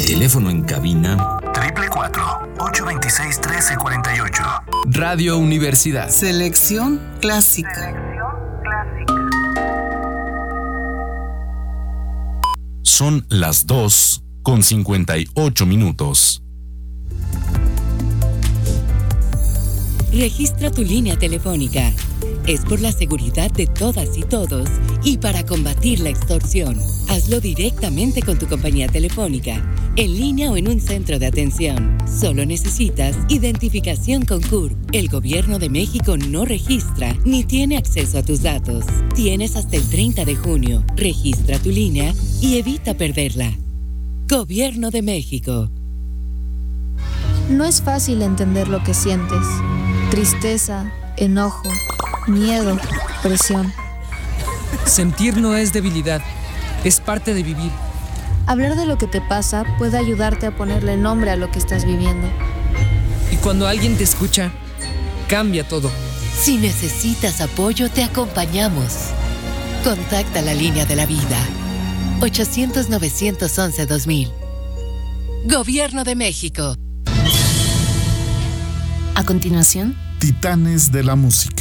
Teléfono en cabina 444-826-1348. Radio Universidad. Selección clásica. Son las 2:58. Registra tu línea telefónica. Es por la seguridad de todas y todos y para combatir la extorsión. Hazlo directamente con tu compañía telefónica, en línea o en un centro de atención. Solo necesitas identificación con CURP. El Gobierno de México no registra ni tiene acceso a tus datos. Tienes hasta el 30 de junio. Registra tu línea y evita perderla. Gobierno de México. No es fácil entender lo que sientes. Tristeza, enojo, miedo, presión. Sentir no es debilidad, es parte de vivir. Hablar de lo que te pasa puede ayudarte a ponerle nombre a lo que estás viviendo. Y cuando alguien te escucha, cambia todo. Si necesitas apoyo, te acompañamos. Contacta la línea de la vida. 800-911-2000. Gobierno de México. A continuación, Titanes de la música.